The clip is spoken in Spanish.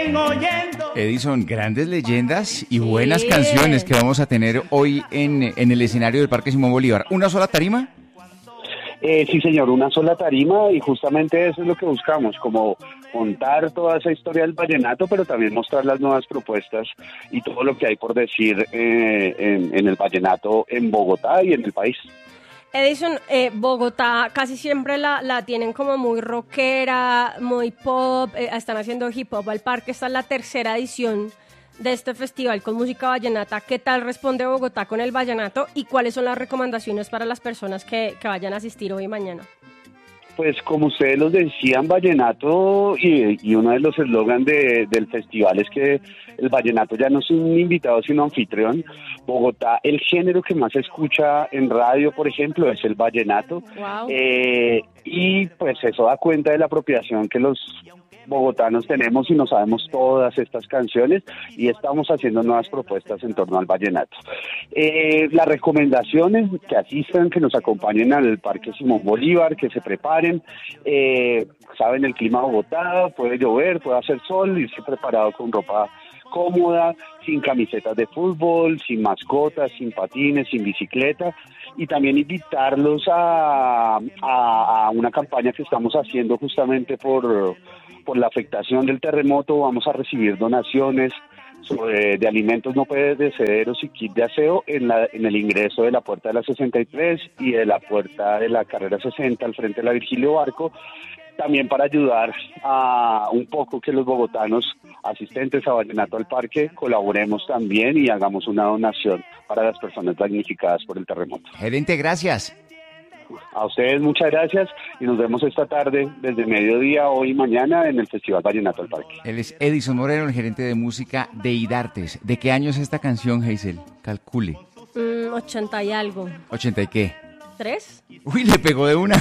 Edison, grandes leyendas y buenas canciones que vamos a tener hoy en el escenario del Parque Simón Bolívar. ¿Una sola tarima? Sí, señor, una sola tarima, y justamente eso es lo que buscamos, como contar toda esa historia del vallenato, pero también mostrar las nuevas propuestas y todo lo que hay por decir en el vallenato en Bogotá y en el país. Edison, Bogotá casi siempre la tienen como muy rockera, muy pop, están haciendo hip hop al parque. Esta es la tercera edición de este festival con música vallenata. ¿Qué tal responde Bogotá con el vallenato y cuáles son las recomendaciones para las personas que vayan a asistir hoy y mañana? Pues como ustedes los decían, vallenato, y uno de los eslogans del festival es que el vallenato ya no es un invitado sino anfitrión. Bogotá, el género que más se escucha en radio, por ejemplo, es el vallenato. Wow. Y pues eso da cuenta de la apropiación que los bogotanos tenemos y no sabemos todas estas canciones, y estamos haciendo nuevas propuestas en torno al vallenato. Las recomendaciones: que asistan, que nos acompañen al Parque Simón Bolívar, que se preparen. Saben el clima de Bogotá, puede llover, puede hacer sol, irse preparado con ropa cómoda, sin camisetas de fútbol, sin mascotas, sin patines, sin bicicleta, y también invitarlos a una campaña que estamos haciendo justamente por la afectación del terremoto. Vamos a recibir donaciones de alimentos no perecederos y kit de aseo en el ingreso de la Puerta de la 63 y de la Puerta de la Carrera 60 al frente de la Virgilio Barco, también para ayudar a un poco que los bogotanos asistentes a Vallenato al Parque colaboremos también y hagamos una donación para las personas damnificadas por el terremoto. Gerente, gracias. A ustedes muchas gracias y nos vemos esta tarde desde mediodía, hoy y mañana, en el Festival Vallenato al Parque. Él es Edison Moreno, el gerente de música de Idartes. ¿De qué año es esta canción, Hazel? Calcule. 80 y algo. ¿80 y qué? ¿3? Uy, le pegó de una.